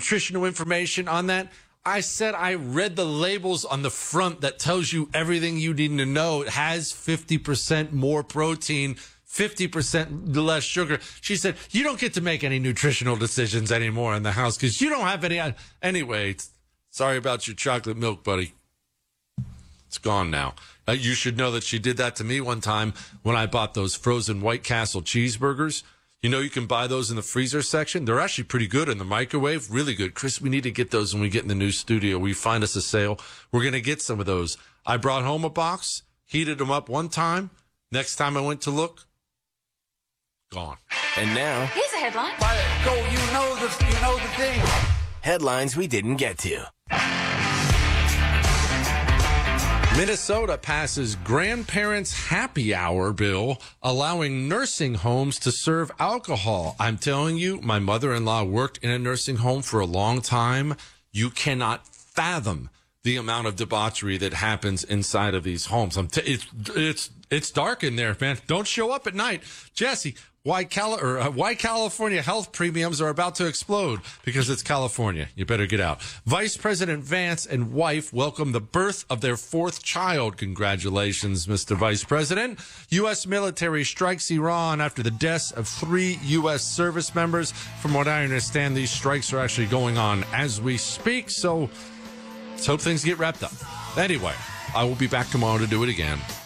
nutritional information on that? I said I read the labels on the front that tells you everything you need to know. It has 50% more protein, 50% less sugar. She said, you don't get to make any nutritional decisions anymore in the house because you don't have any. Anyway, sorry about your chocolate milk, buddy. It's gone now. You should know that she did that to me one time when I bought those frozen White Castle cheeseburgers. You know, you can buy those in the freezer section. They're actually pretty good in the microwave. Really good. Chris, we need to get those when we get in the new studio. We find us a sale. We're going to get some of those. I brought home a box, heated them up one time. Next time I went to look, gone. And now, here's a headline. Go, you know the thing. Headlines we didn't get to. Minnesota passes grandparents' happy hour bill, allowing nursing homes to serve alcohol. I'm telling you, my mother-in-law worked in a nursing home for a long time. You cannot fathom the amount of debauchery that happens inside of these homes. It's dark in there, man. Don't show up at night. Jesse, why California health premiums are about to explode? Because it's California. You better get out. Vice President Vance and wife welcome the birth of their fourth child. Congratulations, Mr. Vice President. U.S. military strikes Iran after the deaths of 3 U.S. service members. From what I understand, these strikes are actually going on as we speak. So let's hope things get wrapped up. Anyway, I will be back tomorrow to do it again.